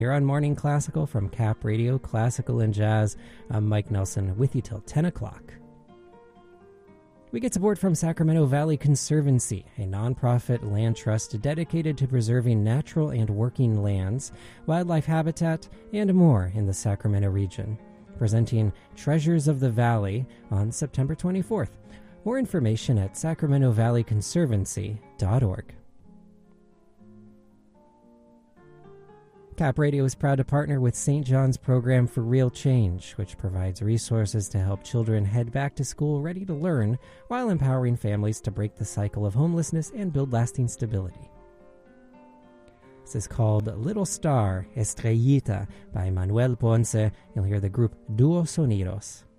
You're on Morning Classical from Cap Radio, Classical and Jazz. I'm Mike Nelson with you till 10 o'clock. We get support from Sacramento Valley Conservancy, a nonprofit land trust dedicated to preserving natural and working lands, wildlife habitat, and more in the Sacramento region. Presenting Treasures of the Valley on September 24th. More information at sacramentovalleyconservancy.org. Cap Radio is proud to partner with St. John's Program for Real Change, which provides resources to help children head back to school ready to learn while empowering families to break the cycle of homelessness and build lasting stability. This is called Little Star, Estrellita by Manuel Ponce. You'll hear the group Duo Sonidos.